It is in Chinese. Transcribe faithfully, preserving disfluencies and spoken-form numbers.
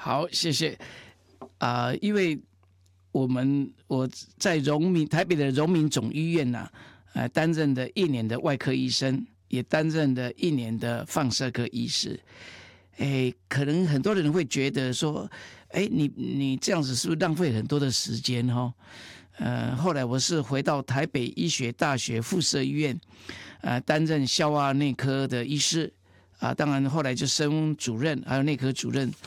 好，谢谢啊、呃，因为我们我在荣民台北的荣民总医院呐、啊，呃，担任的一年的外科医生，也担任的一年的放射科医师。哎，可能很多人会觉得说，哎，你你这样子是不是浪费很多的时间哈、哦？呃，后来我是回到台北医学大学附设医院，呃，担任消化内科的医师啊，当然后来就升主任，还有内科主任。